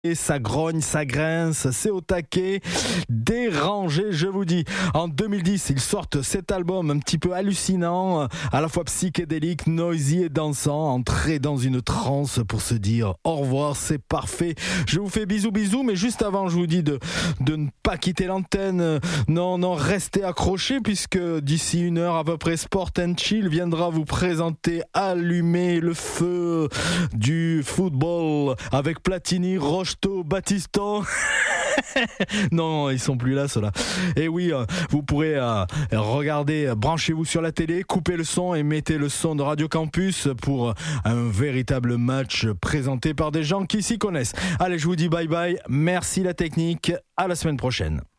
Et ça grogne, ça grince, c'est au taquet, dérangé, je vous dis. En 2010, ils sortent cet album un petit peu hallucinant, à la fois psychédélique, noisy et dansant, entré dans une transe pour se dire au revoir, c'est parfait. Je vous fais bisous, mais juste avant, je vous dis de ne pas quitter l'antenne. Non, restez accrochés puisque d'ici 1 heure à peu près, Sport and Chill viendra vous présenter Allumer le feu du football avec Platini, Rocheteau, Battiston. Non, ils sont plus là, ceux-là. Et oui, vous pourrez regarder, branchez-vous sur la télé, coupez le son et mettez le son de Radio Campus pour un véritable match présenté par des gens qui s'y connaissent. Allez, je vous dis bye bye. Merci la technique. À la semaine prochaine.